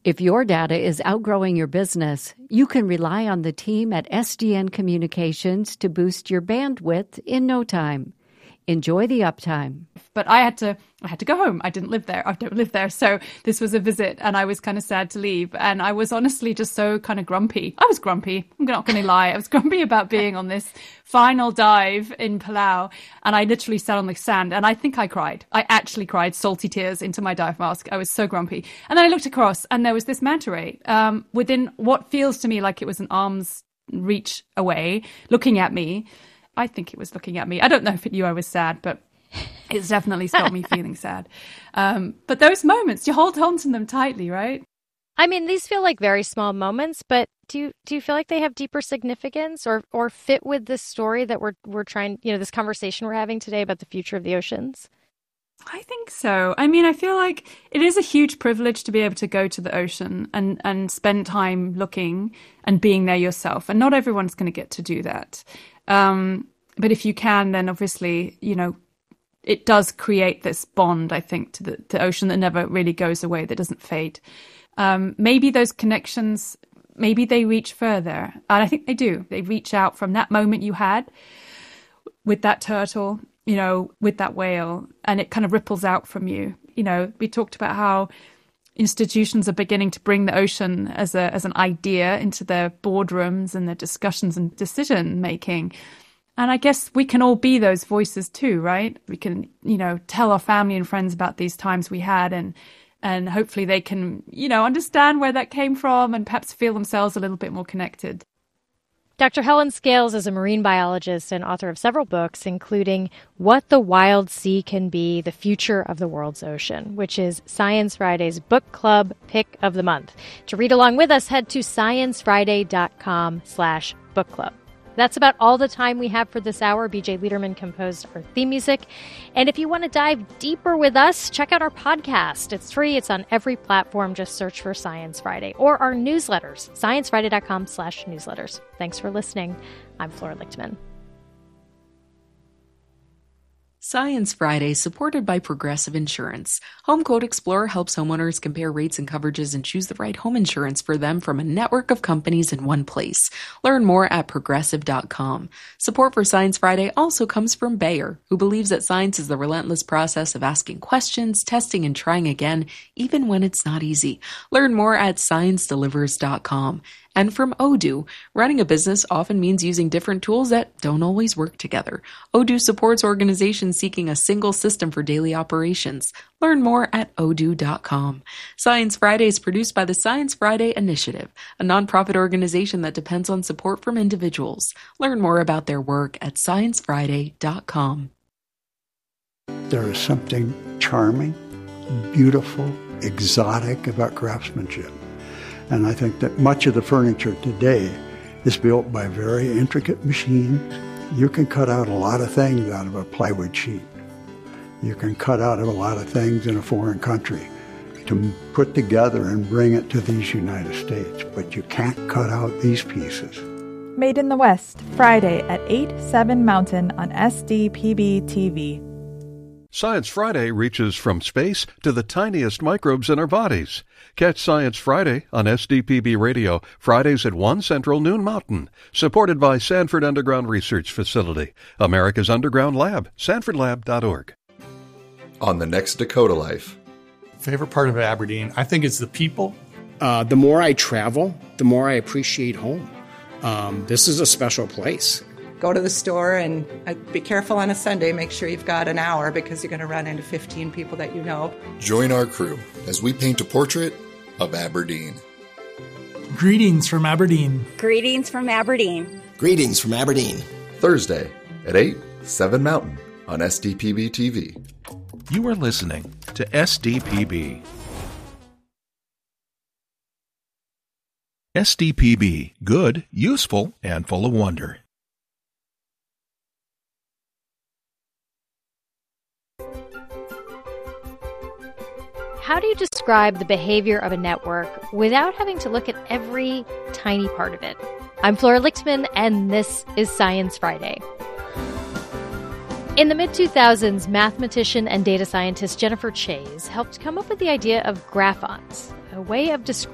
If your data is outgrowing your business, you can rely on the team at SDN Communications to boost your bandwidth in no time. Enjoy the uptime. But I had to go home. I didn't live there. I don't live there. So this was a visit and I was kind of sad to leave. And I was honestly just so kind of grumpy. I was grumpy. I'm not going to lie. I was grumpy about being on this final dive in Palau. And I literally sat on the sand and I think I cried. I actually cried salty tears into my dive mask. I was so grumpy. And then I looked across and there was this manta ray within what feels to me like it was an arm's reach away, looking at me. I think it was looking at me. I don't know if it knew I was sad, but it's definitely got me feeling sad. But those moments, you hold on to them tightly, right? I mean, these feel like very small moments, but do you feel like they have deeper significance or fit with this story that we're trying, this conversation we're having today about the future of the oceans? I think so. I mean, I feel like it is a huge privilege to be able to go to the ocean and spend time looking and being there yourself. And not everyone's going to get to do that. But if you can, then obviously, it does create this bond, I think, to the ocean that never really goes away, that doesn't fade. Maybe those connections, maybe they reach further. And I think they do. They reach out from that moment you had with that turtle, with that whale, and it kind of ripples out from you. We talked about how institutions are beginning to bring the ocean as an idea into their boardrooms and their discussions and decision making. And I guess we can all be those voices too, right? We can, tell our family and friends about these times we had and hopefully they can, understand where that came from and perhaps feel themselves a little bit more connected. Dr. Helen Scales is a marine biologist and author of several books, including What the Wild Sea Can Be, The Future of the World's Ocean, which is Science Friday's book club pick of the month. To read along with us, head to sciencefriday.com/book club. That's about all the time we have for this hour. BJ Liederman composed our theme music. And if you want to dive deeper with us, check out our podcast. It's free. It's on every platform. Just search for Science Friday or our newsletters, sciencefriday.com/newsletters. Thanks for listening. I'm Flora Lichtman. Science Friday, supported by Progressive Insurance. Home Quote Explorer helps homeowners compare rates and coverages and choose the right home insurance for them from a network of companies in one place. Learn more at progressive.com. Support for Science Friday also comes from Bayer, who believes that science is the relentless process of asking questions, testing, and trying again, even when it's not easy. Learn more at sciencedelivers.com. And from Odoo, running a business often means using different tools that don't always work together. Odoo supports organizations seeking a single system for daily operations. Learn more at odoo.com. Science Friday is produced by the Science Friday Initiative, a nonprofit organization that depends on support from individuals. Learn more about their work at sciencefriday.com. There is something charming, beautiful, exotic about craftsmanship. And I think that much of the furniture today is built by very intricate machines. You can cut out a lot of things out of a plywood sheet. You can cut out a lot of things in a foreign country to put together and bring it to these United States. But you can't cut out these pieces. Made in the West, Friday at 8/7 Mountain on SDPB TV. Science Friday reaches from space to the tiniest microbes in our bodies. Catch Science Friday on SDPB Radio, Fridays at 1 Central, noon Mountain. Supported by Sanford Underground Research Facility, America's Underground Lab, sanfordlab.org. On the next Dakota Life. Favorite part of Aberdeen, I think it's the people. The more I travel, the more I appreciate home. This is a special place. Go to the store and be careful on a Sunday. Make sure you've got an hour because you're going to run into 15 people that you know. Join our crew as we paint a portrait of Aberdeen. Greetings from Aberdeen. Greetings from Aberdeen. Greetings from Aberdeen. Thursday at 8, 7 Mountain on SDPB TV. You are listening to SDPB. SDPB, good, useful, and full of wonder. How do you describe the behavior of a network without having to look at every tiny part of it? I'm Flora Lichtman, and this is Science Friday. In the mid-2000s, mathematician and data scientist Jennifer Chase helped come up with the idea of graphons, a way of describing